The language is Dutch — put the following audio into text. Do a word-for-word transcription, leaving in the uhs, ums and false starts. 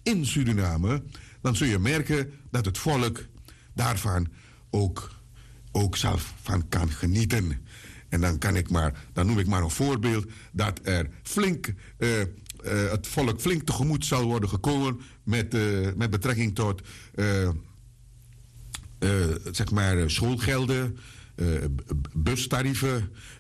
in Suriname, dan zul je merken dat het volk daarvan ook, ook zelf van kan genieten. En dan kan ik maar, dan noem ik maar een voorbeeld dat er flink, uh, uh, het volk flink tegemoet zal worden gekomen met, uh, met betrekking tot uh, uh, zeg maar schoolgelden, uh, bustarieven,